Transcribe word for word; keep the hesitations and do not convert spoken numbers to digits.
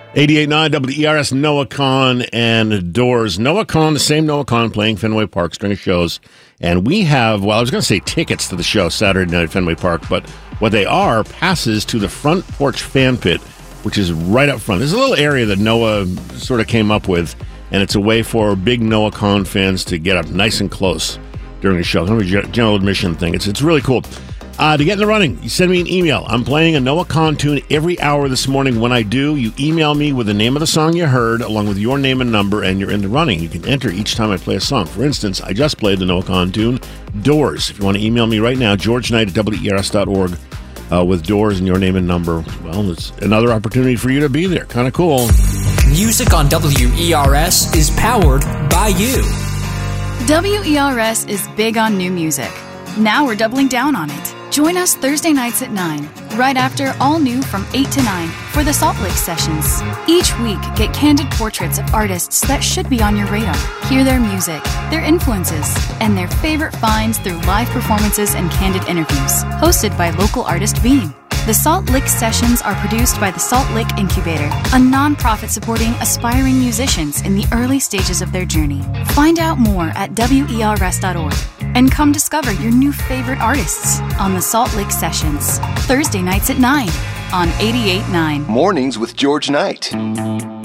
eighty-eight point nine W E R S, Noah Kahan and Doors. Noah Kahan, the same Noah Kahan, playing Fenway Park, string of shows. And we have, well, I was going to say tickets to the show Saturday night at Fenway Park, but what they are, passes to the Front Porch Fan Pit, which is right up front. There's a little area that Noah sort of came up with, and it's a way for big Noah Kahan fans to get up nice and close during the show. It's kind of a general admission thing. It's, it's really cool. Uh, to get in the running, you send me an email. I'm playing a Noah Kahan tune every hour this morning. When I do, you email me with the name of the song you heard, along with your name and number, and you're in the running. You can enter each time I play a song. For instance, I just played the Noah Kahan tune, Doors. If you want to email me right now, george knight at W E R S dot org uh, with Doors and your name and number. Well, it's another opportunity for you to be there. Kind of cool. Music on W E R S is powered by you. W E R S is big on new music. Now we're doubling down on it. Join us Thursday nights at nine, right after All New from eight to nine for the Salt Lake Sessions. Each week, get candid portraits of artists that should be on your radar. Hear their music, their influences, and their favorite finds through live performances and candid interviews. Hosted by local artist Beam. The Salt Lake Sessions are produced by the Salt Lake Incubator, a nonprofit supporting aspiring musicians in the early stages of their journey. Find out more at W E R S dot org and come discover your new favorite artists on the Salt Lake Sessions, Thursday nights at nine on eighty-eight point nine. Mornings with George Knight.